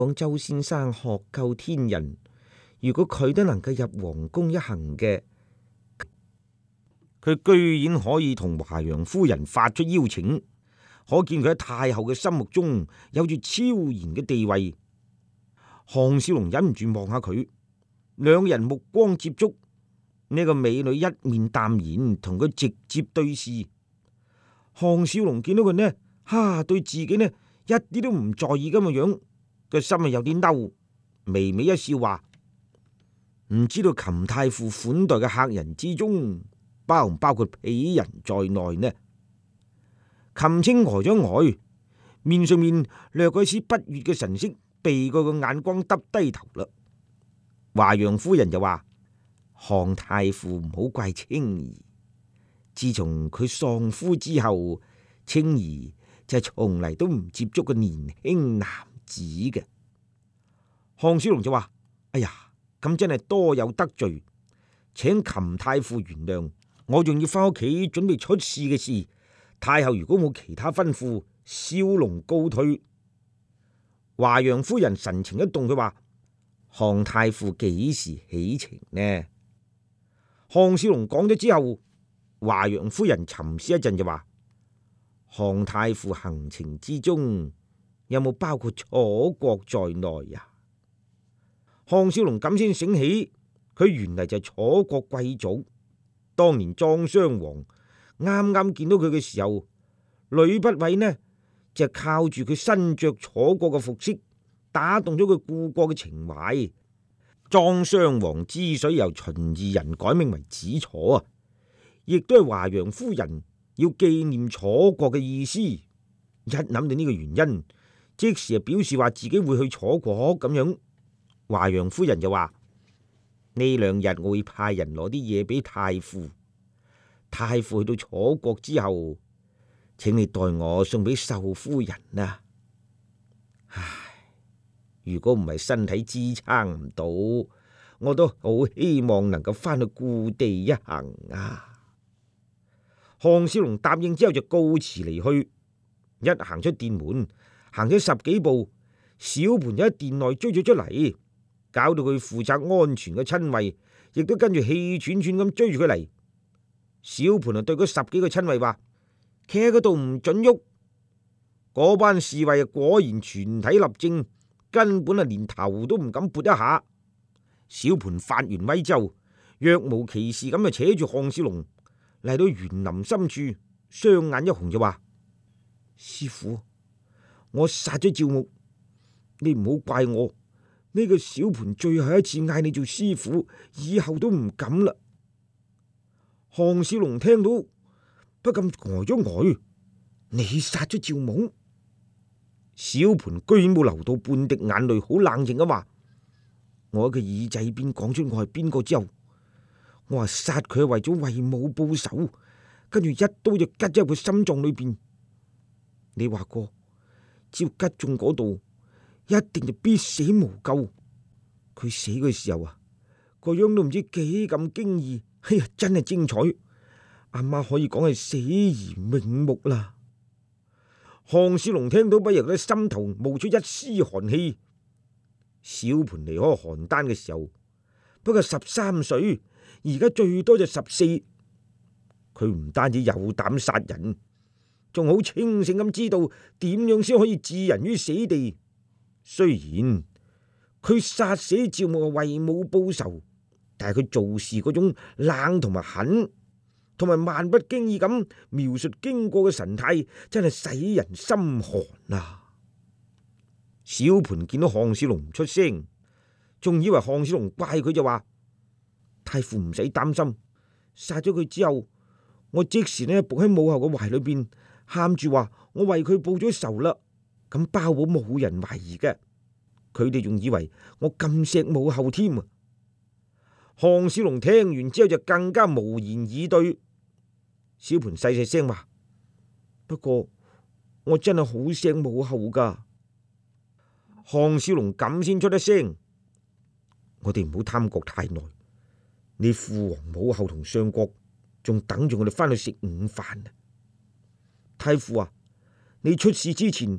講周先生學究天人，如果佢都能夠入皇宮一行嘅，佢居然可以同華陽夫人發出邀請，可見佢喺太后嘅心目中有住超然嘅地位。項少龍忍唔住望下佢，兩人目光接觸，呢個美女一面淡然，同佢直接對視。項少龍見到佢呢，對自己呢一啲都唔在意咁嘅樣，個心係有啲嬲，微微一笑話：唔知道秦太傅款待嘅客人之中，包唔包括鄙人在內呢？秦青呆咗呆，面上面略有絲不悅嘅神色，避過個眼光，耷低頭啦。華陽夫人就話：項太傅唔好怪青兒，自從佢喪夫之後，青兒就從嚟都唔接觸個年輕男子嘅。項小龍就話：哎呀，咁真係多有得罪，請秦太傅原諒，我仲要翻屋企準備出事嘅事。太后如果冇其他吩咐，少龍告退。華陽夫人神情一動，佢話：項太傅幾時起程呢？項少龍講咗之後，華陽夫人沉思一陣就話：項太傅行程之中有冇包括楚國在內呀？項少龍咁先醒起，佢原嚟就係楚國貴族。當年莊襄王啱啱見到佢嘅時候，呂不韋呢就靠住佢身着楚國嘅服飾，打動咗佢故國嘅情懷。莊襄王之所以由秦異人改名為子楚啊，亦都係華陽夫人要紀念楚國嘅意思。一諗到呢個原因，即時表示話自己會去楚國咁樣。華陽夫人就話：呢兩日我會派人攞啲嘢俾太傅。太傅去到楚國之後，請你代我送俾秀夫人啊！唉，如果唔係身體支撐唔到，我都好希望能夠翻去故地一行啊！項少龍答應之後就告辭離去。一行出殿門，行咗10幾步，小盤就喺殿內追咗出嚟，搞到佢負責安全嘅親衛亦都跟住氣喘喘咁追住佢嚟。小盤就對嗰10幾個親衛話：企喺嗰度唔准喐。嗰班侍衛果然全體立正，根本連頭都唔敢撥一下。小盤發完威之後，若無其事咁就扯住項少龍嚟到園林深處，雙眼一紅就話：師傅，我殺咗趙牧，你唔好怪我。呢個小盤最後一次嗌你做師傅，以後都唔敢啦。項少龍聽到不禁呆咗呆，你殺咗趙蒙？小盤居然冇流到半滴眼淚，好冷靜咁話：我喺佢耳仔邊講出我係邊個之後，我話殺佢係為咗為母報仇，跟住一刀就吉咗入佢心臟裏邊。你話過，只要吉中嗰度，一定就必死無救。佢死嘅時候啊，個樣都唔知幾咁驚異。哎呀，真係精彩！阿媽可以講係死而瞑目啦。項少龍聽到不由得心頭冒出一絲寒氣。小盤離開邯鄲嘅時候不過13歲，而家最多就14。佢唔單止有膽殺人，仲好清醒咁知道點樣先可以置人於死地。雖然佢殺死趙牧係為母報仇，但係佢做事嗰種冷同埋狠，同埋漫不經意咁描述經過嘅神態，真係使人心寒啊！小盤見到項少龍唔出聲，仲以為項少龍怪佢，就話：太傅唔使擔心，殺咗佢之後，我即時呢伏喺母后嘅懷裏邊，喊住話我為佢報咗仇啦。咁包保冇人懷疑嘅。佢哋仲以為我咁錫母后添啊！項少龍聽完之後就更加無言以對。小盤細細聲話：不過我真係好錫母后噶。項少龍咁先出一聲：我哋唔好貪國太耐，你父王母后同相國仲等住我哋翻去食午飯啊！太傅啊，你出事之前